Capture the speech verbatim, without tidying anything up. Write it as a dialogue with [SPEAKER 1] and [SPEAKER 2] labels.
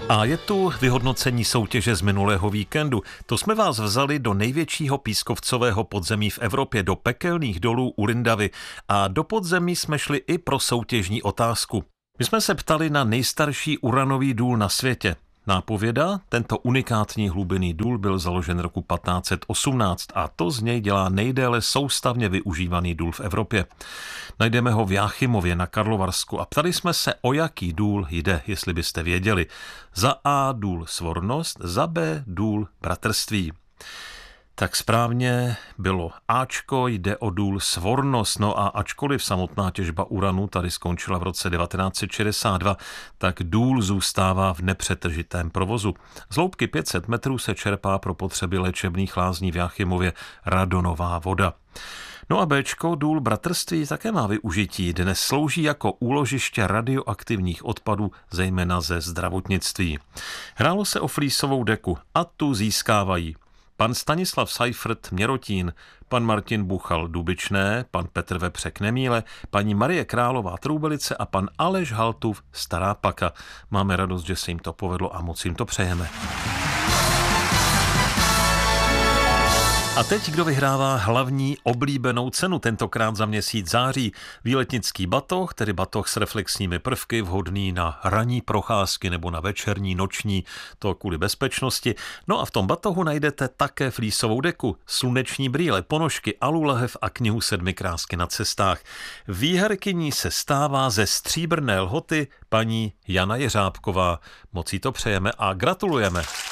[SPEAKER 1] A je tu vyhodnocení soutěže z minulého víkendu. To jsme vás vzali do největšího pískovcového podzemí v Evropě, do pekelných dolů u Lindavy. A do podzemí jsme šli i pro soutěžní otázku. My jsme se ptali na nejstarší uranový důl na světě. Nápověda, tento unikátní hlubinný důl byl založen roku patnáct set osmnáct a to z něj dělá nejdéle soustavně využívaný důl v Evropě. Najdeme ho v Jáchymově na Karlovarsku a ptali jsme se, o jaký důl jde, jestli byste věděli. Za A důl Svornost, za B důl Bratrství. Tak správně bylo Ačko, jde o důl Svornost. No a ačkoliv samotná těžba uranu tady skončila v roce devatenáct set šedesát dva, tak důl zůstává v nepřetržitém provozu. Z hloubky pět set metrů se čerpá pro potřeby léčebných lázní v Jáchymově radonová voda. No a Bčko, důl Bratrství, také má využití. Dnes slouží jako úložiště radioaktivních odpadů, zejména ze zdravotnictví. Hrálo se o flísovou deku a tu získávají pan Stanislav Seifert Měrotín, pan Martin Buchal Dubičné, pan Petr Vepřek Nemíle, paní Marie Králová Troubelice a pan Aleš Haltův Stará Paka. Máme radost, že se jim to povedlo a moc jim to přejeme. A teď kdo vyhrává hlavní oblíbenou cenu, tentokrát za měsíc září. Výletnický batoh, tedy batoh s reflexními prvky, vhodný na ranní procházky nebo na večerní, noční, to kvůli bezpečnosti. No a v tom batohu najdete také flísovou deku, sluneční brýle, ponožky, alulahev a knihu Sedmi krásky na cestách. Výherkyní se stává ze Stříbrné Lhoty paní Jana Jeřábková. Moc jí to přejeme a gratulujeme.